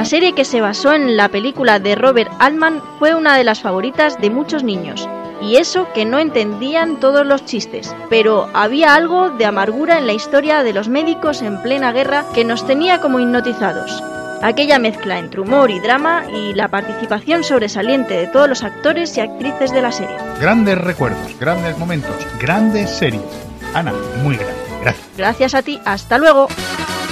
La serie, que se basó en la película de Robert Altman, fue una de las favoritas de muchos niños. Y eso que no entendían todos los chistes, pero había algo de amargura en la historia de los médicos en plena guerra que nos tenía como hipnotizados. Aquella mezcla entre humor y drama y la participación sobresaliente de todos los actores y actrices de la serie. Grandes recuerdos, grandes momentos, grandes series. Ana, muy grande. Gracias. Gracias a ti, hasta luego.